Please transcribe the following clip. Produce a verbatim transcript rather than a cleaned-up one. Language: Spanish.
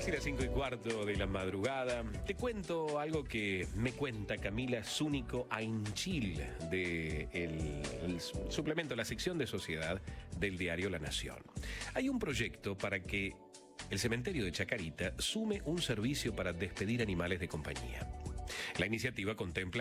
Casi las cinco y cuarto de la madrugada. Te cuento algo que me cuenta Camila Zúñigo Ainchil de el, el suplemento, la sección de sociedad del diario La Nación. Hay un proyecto para que el cementerio de Chacarita sume un servicio para despedir animales de compañía. La iniciativa contempla